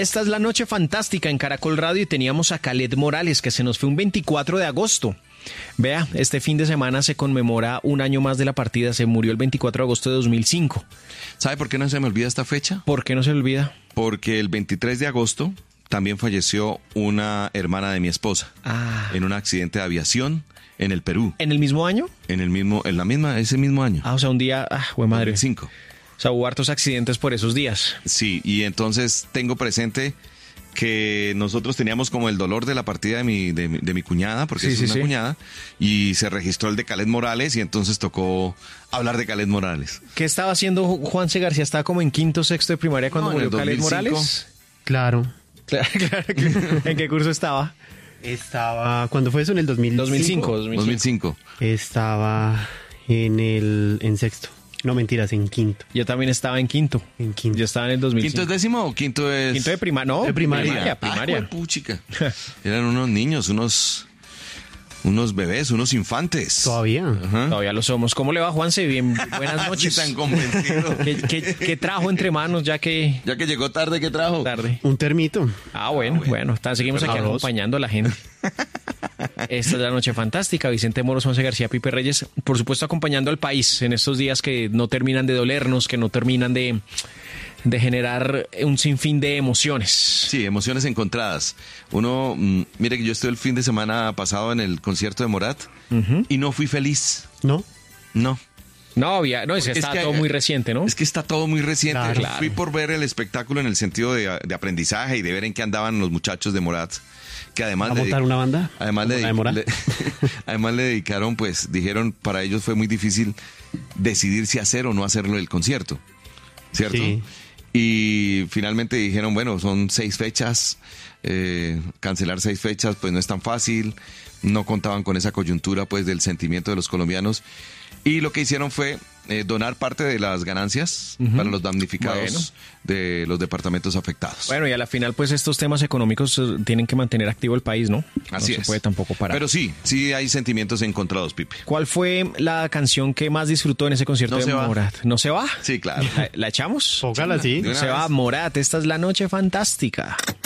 Esta es la noche fantástica en Caracol Radio y teníamos a Khaled Morales, que se nos fue un 24 de agosto. Vea, este fin de semana se conmemora un año más de la partida. Se murió el 24 de agosto de 2005. ¿Sabe por qué no se me olvida esta fecha? ¿Por qué no se le olvida? Porque el 23 de agosto también falleció una hermana de mi esposa en un accidente de aviación en el Perú. ¿En el mismo año? Ese mismo año. O sea, un día, güey madre. 2005. O sea, hubo hartos accidentes por esos días. Sí, y entonces tengo presente que nosotros teníamos como el dolor de la partida de mi cuñada, porque es una cuñada, y se registró el de Khaled Morales, y entonces tocó hablar de Khaled Morales. ¿Qué estaba haciendo Juanse García? ¿Estaba como en quinto, sexto de primaria cuando murió Khaled Morales? Claro. Claro. ¿En qué curso estaba? ¿Cuándo fue eso? ¿En el 2005? 2005. Estaba en sexto. No, mentiras, en quinto. Yo también estaba en quinto. Yo estaba en el 2005. ¿Quinto es décimo o quinto es...? Quinto de primaria. No, de primaria. Primaria. Puchica. Eran unos niños, unos bebés, unos infantes. Todavía. Ajá. Todavía lo somos. ¿Cómo le va, Juanse? Bien, buenas noches. Tan convencido. ¿Qué trajo entre manos ya que llegó tarde, ¿qué trajo? Tarde. Un termito. Bueno. Seguimos aquí acompañando a la gente. Esta es la noche fantástica. Vicente Moros, Juanse García, Pipe Reyes, por supuesto acompañando al país en estos días que no terminan de dolernos, que no terminan de generar un sinfín de emociones. Sí, emociones encontradas. Uno, mire que yo estuve el fin de semana pasado en el concierto de Morat y no fui feliz. ¿No? No. Está todo muy reciente, ¿no? Es que está todo muy reciente. Claro. Fui por ver el espectáculo en el sentido de aprendizaje y de ver en qué andaban los muchachos de Morat. Que además ¿A montar una banda? Además le dedicaron, pues, dijeron, para ellos fue muy difícil decidir si hacer o no hacerlo el concierto, ¿cierto? Sí. Y finalmente dijeron, bueno, son 6 fechas, cancelar 6 fechas, pues no es tan fácil, no contaban con esa coyuntura, pues, del sentimiento de los colombianos, y lo que hicieron fue donar parte de las ganancias para los damnificados de los departamentos afectados. Bueno, y a la final, pues, estos temas económicos tienen que mantener activo el país, ¿no? Así no se puede tampoco parar. Pero sí hay sentimientos encontrados, Pipe. ¿Cuál fue la canción que más disfrutó en ese concierto de Morat? ¿No se va? Sí, claro. ¿La echamos? Póngala, sí. No se va, Morat. Esta es la noche fantástica.